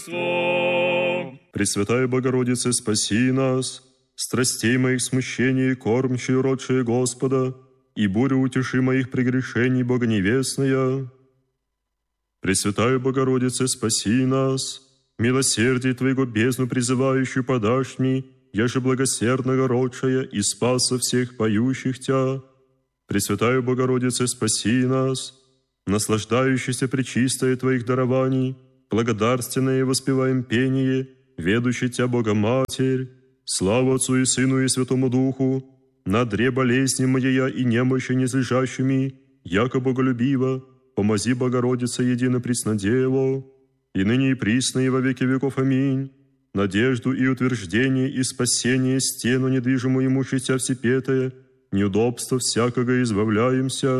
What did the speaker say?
Пресвятая Богородице, спаси нас, страстей моих смущений, кормчей, уродшие Господа, и бурю утеши моих прегрешений, богоневестная. Пресвятая Богородице, спаси нас, милосердие Твоего бездну призывающую подашь мне, яже благосердно городшая и спаса всех поющих Тя. Пресвятая Богородице, спаси нас, наслаждающийся пречистое Твоих дарований, благодарственное воспеваем пение, ведущий Тя Богоматерь, славу Отцу и Сыну и Святому Духу, на дре болезни моя и немощи незлежащими, яко боголюбиво, помози Богородице едино преснодево, и ныне и присно и во веки веков. Аминь. Надежду и утверждение и спасение стену недвижимую имущеся всепетое, неудобства всякого избавляемся,